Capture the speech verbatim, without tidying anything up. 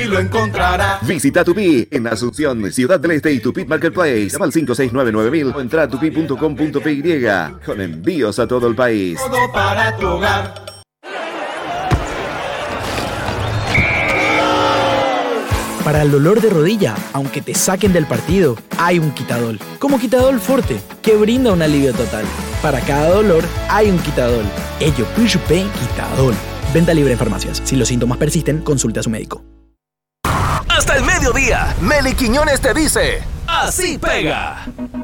lo encontrará. Visita Tupi en Asunción, Ciudad del Este y Tupi Marketplace. Llama al cinco seis nueve nueve mil o entra a tupi punto com punto p y con envíos a todo el país. Todo para tu hogar. Para el dolor de rodilla, aunque te saquen del partido, hay un Quitadol. Como Quitadol Forte, que brinda un alivio total. Para cada dolor, hay un Quitadol. Ello, P Quitadol. Venta libre en farmacias. Si los síntomas persisten, consulte a su médico. Hasta el mediodía, Meli Quiñones te dice: ¡así pega!